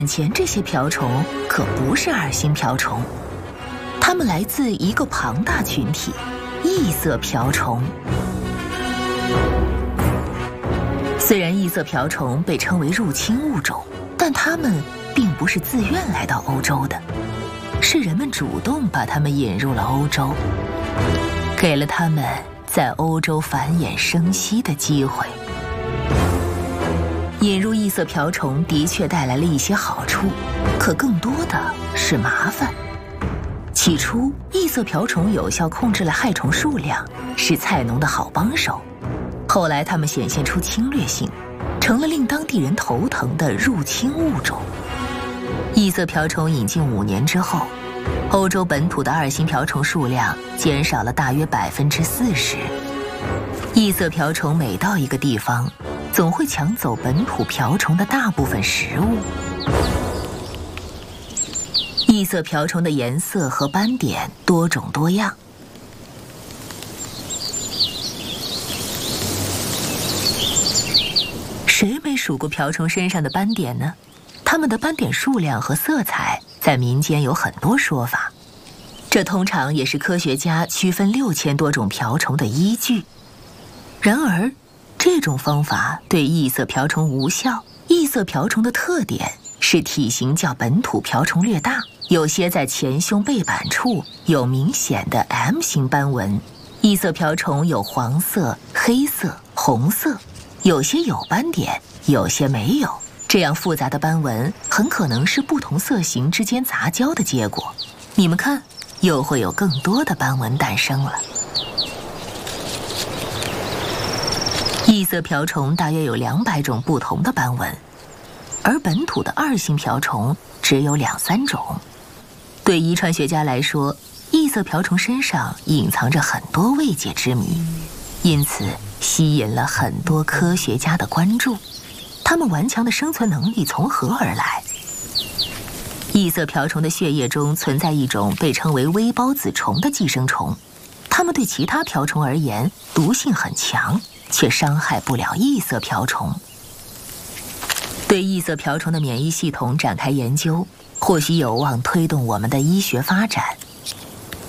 眼前这些瓢虫可不是二星瓢虫，它们来自一个庞大群体——异色瓢虫。虽然异色瓢虫被称为入侵物种，但它们并不是自愿来到欧洲的，是人们主动把它们引入了欧洲，给了它们在欧洲繁衍生息的机会。引入异色瓢虫的确带来了一些好处，可更多的是麻烦。起初，异色瓢虫有效控制了害虫数量，是菜农的好帮手。后来，它们显现出侵略性，成了令当地人头疼的入侵物种。异色瓢虫引进5年之后，欧洲本土的二星瓢虫数量减少了大约40%。异色瓢虫每到一个地方，总会抢走本土瓢虫的大部分食物。异色瓢虫的颜色和斑点多种多样。谁没数过瓢虫身上的斑点呢？它们的斑点数量和色彩在民间有很多说法，这通常也是科学家区分6000多种瓢虫的依据。然而，这种方法对异色瓢虫无效。异色瓢虫的特点是体型较本土瓢虫略大，有些在前胸背板处有明显的 M 型斑纹。异色瓢虫有黄色、黑色、红色，有些有斑点，有些没有。这样复杂的斑纹很可能是不同色型之间杂交的结果。你们看，又会有更多的斑纹诞生了。异色瓢虫大约有200种不同的斑纹，而本土的二星瓢虫只有2-3种。对遗传学家来说，异色瓢虫身上隐藏着很多未解之谜，因此吸引了很多科学家的关注。它们顽强的生存能力从何而来？异色瓢虫的血液中存在一种被称为微孢子虫的寄生虫，它们对其他瓢虫而言毒性很强，却伤害不了异色瓢虫。对异色瓢虫的免疫系统展开研究，或许有望推动我们的医学发展。